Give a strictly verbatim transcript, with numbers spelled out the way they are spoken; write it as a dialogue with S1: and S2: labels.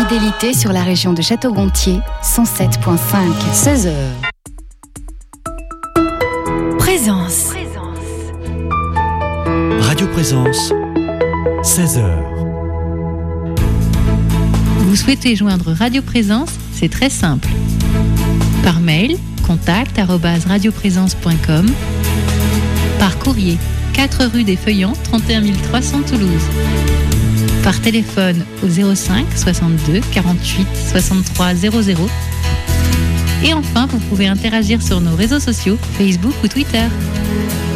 S1: fidélité sur la région de Château-Gontier, cent sept virgule cinq. seize heures. Présence.
S2: Radio Présence, seize heures.
S3: Vous souhaitez joindre Radio Présence? C'est très simple. Par mail, contact arobase radioprésence point com. Par courrier, quatre rue des Feuillants, trente et un mille trois cents Toulouse. Par téléphone au zéro cinq soixante-deux quarante-huit soixante-trois zéro zéro. Et enfin, vous pouvez interagir sur nos réseaux sociaux, Facebook ou Twitter.